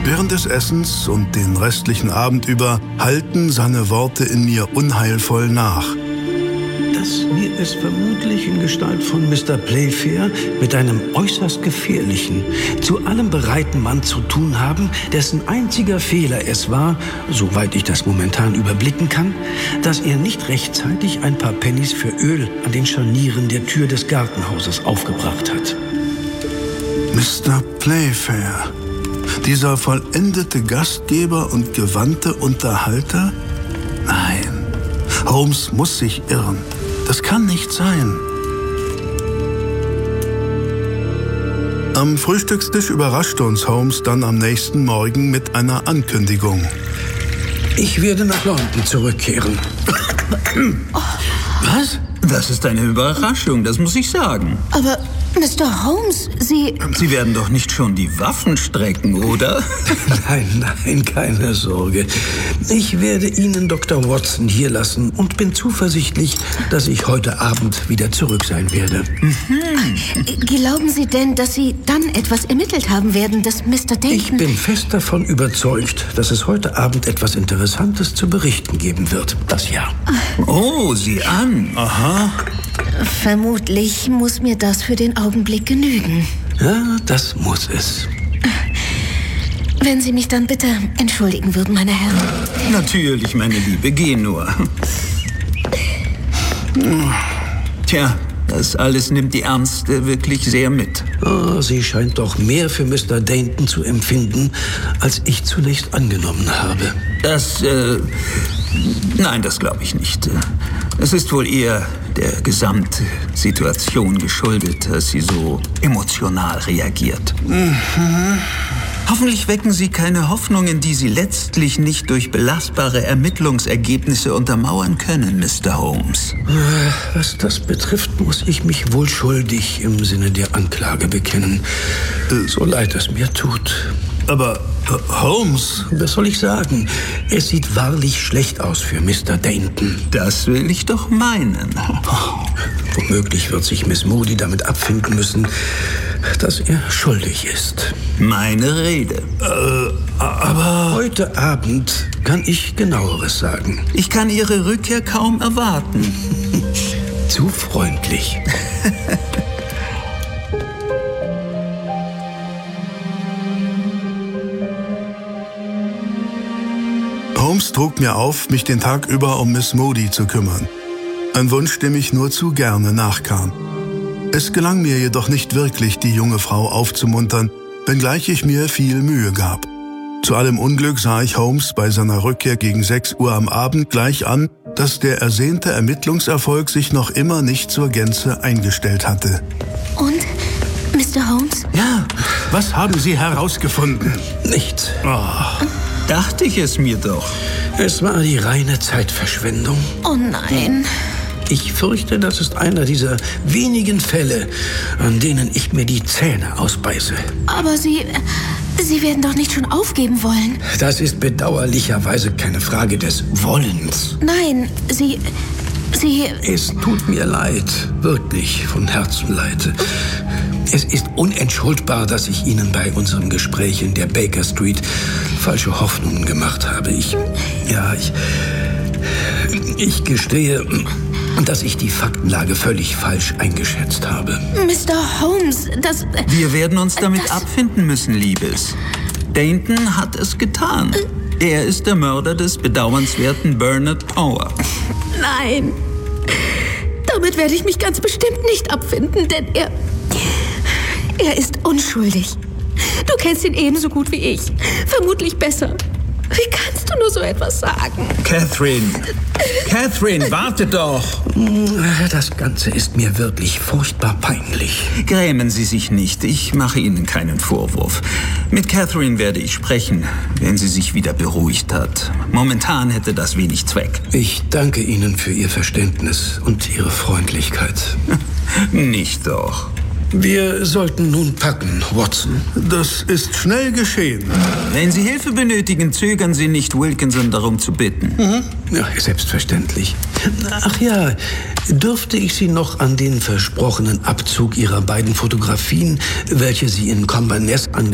Während des Essens und den restlichen Abend über hallten seine Worte in mir unheilvoll nach. Dass wir es vermutlich in Gestalt von Mr. Playfair mit einem äußerst gefährlichen, zu allem bereiten Mann zu tun haben, dessen einziger Fehler es war, soweit ich das momentan überblicken kann, dass er nicht rechtzeitig ein paar Pennies für Öl an den Scharnieren der Tür des Gartenhauses aufgebracht hat. Mr. Playfair, dieser vollendete Gastgeber und gewandte Unterhalter? Nein, Holmes muss sich irren. Das kann nicht sein. Am Frühstückstisch überraschte uns Holmes dann am nächsten Morgen mit einer Ankündigung. Ich werde nach London zurückkehren. Was? Das ist eine Überraschung, das muss ich sagen. Aber Mr. Holmes, Sie werden doch nicht schon die Waffen strecken, oder? Nein, keine Sorge. Ich werde Ihnen Dr. Watson hier lassen und bin zuversichtlich, dass ich heute Abend wieder zurück sein werde. Glauben Sie denn, dass Sie dann etwas ermittelt haben werden, dass Mr. Dayton... Ich bin fest davon überzeugt, dass es heute Abend etwas Interessantes zu berichten geben wird. Das ja. Oh, sieh an. Aha. Vermutlich muss mir das für den Augenblick genügen. Ja, das muss es. Wenn Sie mich dann bitte entschuldigen würden, meine Herren. Natürlich, meine Liebe, geh nur. Tja, das alles nimmt die Ärmste wirklich sehr mit. Oh, sie scheint doch mehr für Mr. Dayton zu empfinden, als ich zunächst angenommen habe. Nein, das glaube ich nicht. Es ist wohl eher der Gesamtsituation geschuldet, dass sie so emotional reagiert. Hoffentlich wecken Sie keine Hoffnungen, die Sie letztlich nicht durch belastbare Ermittlungsergebnisse untermauern können, Mr. Holmes. Was das betrifft, muss ich mich wohl schuldig im Sinne der Anklage bekennen. So leid es mir tut. Aber Holmes... Was soll ich sagen? Es sieht wahrlich schlecht aus für Mr. Dayton. Das will ich doch meinen. Womöglich wird sich Miss Moody damit abfinden müssen, dass er schuldig ist. Meine Rede. Aber heute Abend kann ich Genaueres sagen. Ich kann Ihre Rückkehr kaum erwarten. Zu freundlich. Holmes trug mir auf, mich den Tag über um Miss Moody zu kümmern. Ein Wunsch, dem ich nur zu gerne nachkam. Es gelang mir jedoch nicht wirklich, die junge Frau aufzumuntern, wenngleich ich mir viel Mühe gab. Zu allem Unglück sah ich Holmes bei seiner Rückkehr gegen 6 Uhr am Abend gleich an, dass der ersehnte Ermittlungserfolg sich noch immer nicht zur Gänze eingestellt hatte. Und, Mr. Holmes? Ja, was haben Sie herausgefunden? Nichts. Dachte ich es mir doch. Es war die reine Zeitverschwendung. Oh nein. Ich fürchte, das ist einer dieser wenigen Fälle, an denen ich mir die Zähne ausbeiße. Aber Sie werden doch nicht schon aufgeben wollen. Das ist bedauerlicherweise keine Frage des Wollens. Nein, Sie... Es tut mir leid, wirklich von Herzen leid. Es ist unentschuldbar, dass ich Ihnen bei unserem Gespräch in der Baker Street falsche Hoffnungen gemacht habe. Ich gestehe, dass ich die Faktenlage völlig falsch eingeschätzt habe. Mr. Holmes, Wir werden uns damit abfinden müssen, Liebes. Dayton hat es getan. Er ist der Mörder des bedauernswerten Bernard Power. Nein. Damit werde ich mich ganz bestimmt nicht abfinden, denn er ist unschuldig. Du kennst ihn ebenso gut wie ich. Vermutlich besser. Wie kannst du nur so etwas sagen? Catherine, warte doch! Das Ganze ist mir wirklich furchtbar peinlich. Grämen Sie sich nicht, ich mache Ihnen keinen Vorwurf. Mit Catherine werde ich sprechen, wenn sie sich wieder beruhigt hat. Momentan hätte das wenig Zweck. Ich danke Ihnen für Ihr Verständnis und Ihre Freundlichkeit. Nicht doch. Wir sollten nun packen, Watson. Das ist schnell geschehen. Wenn Sie Hilfe benötigen, zögern Sie nicht, Wilkinson darum zu bitten. Ja, selbstverständlich. Ach ja, dürfte ich Sie noch an den versprochenen Abzug Ihrer beiden Fotografien, welche Sie in Converness